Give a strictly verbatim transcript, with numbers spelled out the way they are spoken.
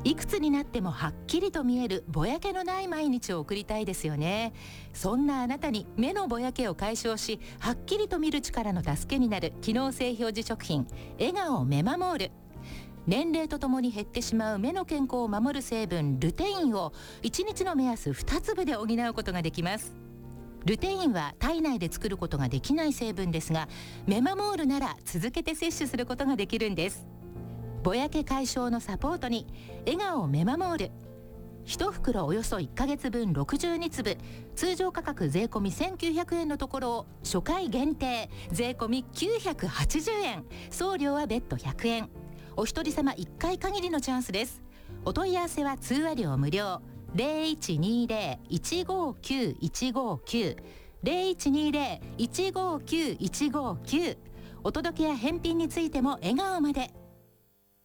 いくつになってもはっきりと見えるぼやけのない毎日を送りたいですよね。そんなあなたに目のぼやけを解消し、はっきりと見る力の助けになる機能性表示食品、笑顔メマモール。年齢とともに減ってしまう目の健康を守る成分ルテインをいちにちの目安に粒で補うことができます。ルテインは体内で作ることができない成分ですが、メマモールなら続けて摂取することができるんです。ぼやけ解消のサポートに笑顔メマモール。いち袋およそいっかげつぶんろくじゅうにつぶ、通常価格税込みせんきゅうひゃくえんのところを初回限定税込みきゅうひゃくはちじゅうえん、送料は別途ひゃくえん。お一人様いっかい限りのチャンスです。お問い合わせは通話料無料。ゼロいちにゼロ いちごきゅう いちごきゅう ゼロいちにゼロ いちごきゅう いちごきゅう。お届けや返品についても笑顔まで。